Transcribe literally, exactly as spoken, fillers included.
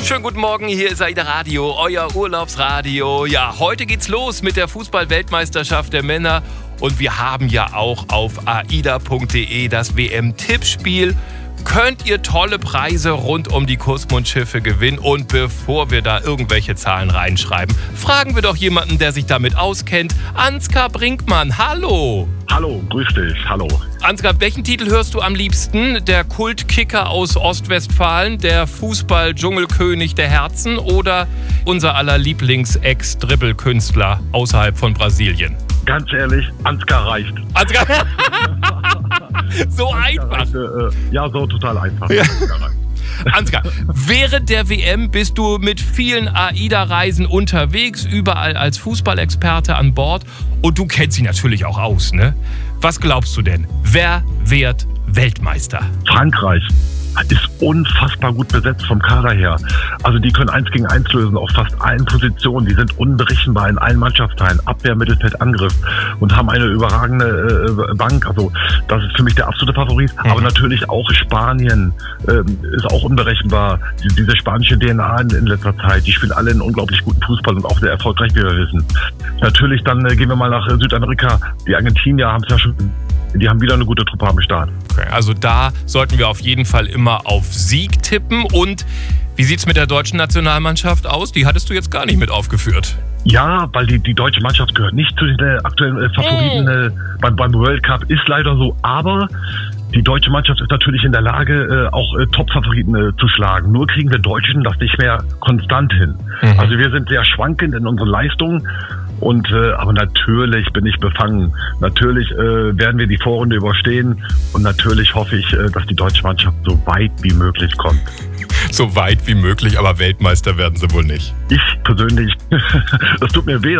Schönen guten Morgen, hier ist AIDA Radio, euer Urlaubsradio. Ja, heute geht's los mit der Fußball-Weltmeisterschaft der Männer. Und wir haben ja auch auf aida punkt de das W M-Tippspiel. Könnt ihr tolle Preise rund um die Kussmund-Schiffe gewinnen. Und bevor wir da irgendwelche Zahlen reinschreiben, fragen wir doch jemanden, der sich damit auskennt. Ansgar Brinkmann, hallo. Hallo, grüß dich, hallo. Ansgar, welchen Titel hörst du am liebsten? Der Kultkicker aus Ostwestfalen, der Fußball-Dschungelkönig der Herzen oder unser aller Lieblings-Ex-Dribbelkünstler außerhalb von Brasilien? Ganz ehrlich, Ansgar reicht. Ansgar? So einfach. Reicht, äh, ja, so total einfach. Ja. Ansgar, während der W M bist du mit vielen AIDA-Reisen unterwegs, überall als Fußballexperte an Bord. Und du kennst sie natürlich auch aus, ne? Was glaubst du denn? Wer wird Weltmeister? Frankreich ist unfassbar gut besetzt vom Kader her. Also die können eins gegen eins lösen auf fast allen Positionen. Die sind unberechenbar in allen Mannschaftsteilen. Abwehr, Mittelfeld, Angriff. Und haben eine überragende äh, Bank. Also das ist für mich der absolute Favorit. Mhm. Aber natürlich auch Spanien äh, ist auch unberechenbar. Die, diese spanische D N A in, in letzter Zeit. Die spielen alle einen unglaublich guten Fußball und auch sehr erfolgreich, wie wir wissen. Natürlich dann äh, gehen wir mal nach äh, Südamerika. Die Argentinier haben es ja schon... Die haben wieder eine gute Truppe am Start. Okay, also da sollten wir auf jeden Fall immer auf Sieg tippen. Und wie sieht es mit der deutschen Nationalmannschaft aus? Die hattest du jetzt gar nicht mit aufgeführt. Ja, weil die, die deutsche Mannschaft gehört nicht zu den äh, aktuellen äh, Favoriten äh, beim, beim World Cup. Ist leider so. Aber die deutsche Mannschaft ist natürlich in der Lage, äh, auch äh, Top-Favoriten äh, zu schlagen. Nur kriegen wir Deutschen das nicht mehr konstant hin. Mhm. Also wir sind sehr schwankend in unseren Leistungen. Und äh, aber natürlich bin ich befangen. Natürlich äh, werden wir die Vorrunde überstehen und natürlich hoffe ich, äh, dass die deutsche Mannschaft so weit wie möglich kommt. So weit wie möglich, aber Weltmeister werden sie wohl nicht. Ich persönlich, das tut mir weh.